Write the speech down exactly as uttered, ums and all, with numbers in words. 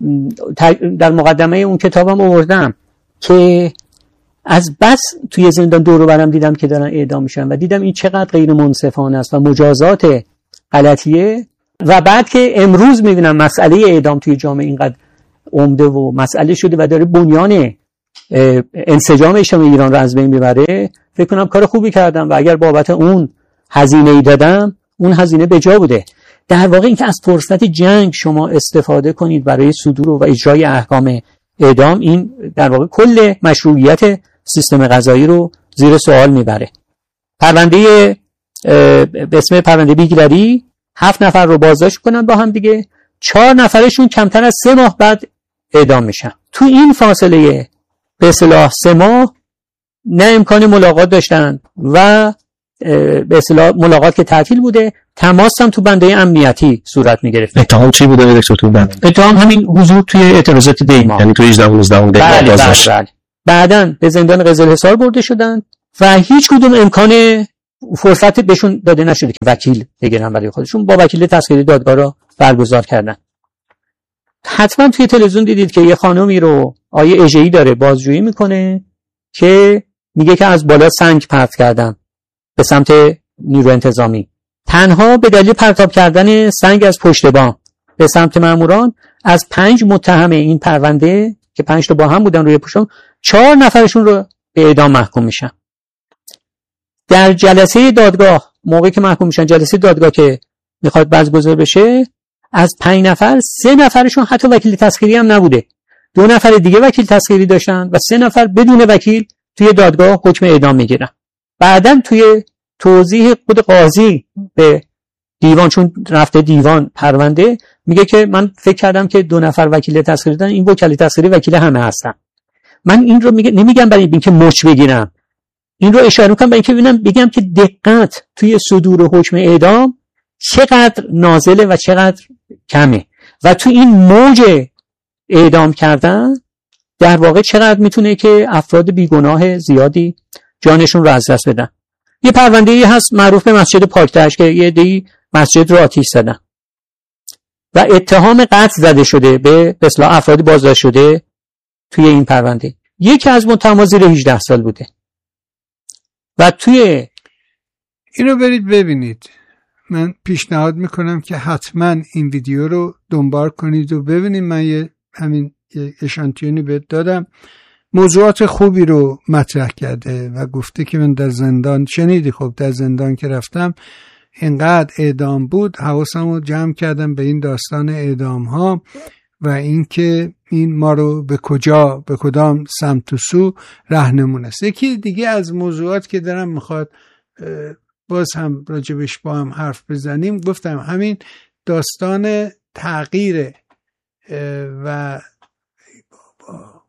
در مقدمه اون کتابم آوردم که از بس توی زندان دور و برم دیدم که دارن اعدام میشن و دیدم این چقدر غیر منصفانه است و مجازات غلطیه. و بعد که امروز میبینم مسئله اعدام توی جامعه اینقدر عمده و مسئله شده و داره بنیان انسجام اجتماعی ایران رو از بین میبره، فکر کنم کار خوبی کردم و اگر بابت اون هزینه ای دادم اون هزینه به جا بوده. در واقع این که از فرصت جنگ شما استفاده کنید برای صدور و اجرای احکام اعدام، این در واقع کل مشروعیت سیستم قضایی رو زیر سوال میبره. پرونده به اسم پرونده بیگلری هفت نفر رو بازداشت کنن با هم دیگه، چهار نفرشون کمتر از سه ماه بعد اعدام میشن. تو این فاصله به اصطلاح سه ماه نه امکان ملاقات داشتن و به اصطلاح ملاقات که تعطیل بوده، تماس هم تو بنده امنیتی صورت میگرفت. اتهام چی بوده دکتر تو بنده؟ اتهام همین حضور توی اعتراضات دیما، یعنی تو هجده و نوزده بله بازداشت. بله بله. بعدن به زندان قزلحصار برده شدن و هیچ کدوم امکان فرصت بهشون داده نشده که وکیل بگیرن برای خودشون، با وکیل تسخیری دادگاه رو برگزار کردن. حتما توی تلویزیون دیدید که یه خانومی رو آیه اژه‌ای داره بازجویی میکنه که میگه که از بالا سنگ پرت کردن به سمت نیرو انتظامی، تنها به دلیل پرتاب کردن سنگ از پشت بام به سمت ماموران از پنج متهم این پرونده که پنج تا با هم بودن روی پشت، چهار نفرشون رو به اعدام محکوم میشن. در جلسه دادگاه موقعی که محکوم میشن، جلسه دادگاه که میخواد برگزار بشه، از پنج نفر سه نفرشون حتی وکیل تسخیری هم نبوده، دو نفر دیگه وکیل تسخیری داشتن و سه نفر بدون وکیل توی دادگاه حکم اعدام میگیرن. بعدم توی توضیح خود قاضی به دیوان، چون رفته دیوان پرونده، میگه که من فکر کردم که دو نفر وکیل تسخیری دادن، این وکیل تسخیری وکیل همه هستن. من این رو میگه نمیگم برای اینکه مچ بگیرم، این رو اشاره میکنم برای اینکه ببینم بگم که دقت توی صدور حکم اعدام چقدر نازله و چقدر کمه و تو این موج اعدام کردن در واقع چقدر میتونه که افراد بیگناه زیادی جانشون رو از دست بدن. یه پرونده‌ای هست معروف به مسجد پاکدشت که یه عده‌ای مسجد رو آتش زدن و اتهام قتل زده شده به اصطلاح افرادی بازداشت شده توی این پرونده. یکی از متهمان زیر هجده سال بوده و توی اینو برید ببینید. من پیشنهاد میکنم که حتما این ویدیو رو دنبال کنید و ببینید. من یه همین یه اشانتیونی بهت دادم، موضوعات خوبی رو مطرح کرده و گفته که من در زندان شنیدی، خب در زندان که رفتم اینقدر اعدام بود، حواسم رو جمع کردم به این داستان اعدام ها و اینکه این ما رو به کجا، به کدام سمت و سو راهنمون است. یکی دیگه از موضوعات که دارم میخواد باز هم راجبش با هم حرف بزنیم، گفتم همین داستان تغییر و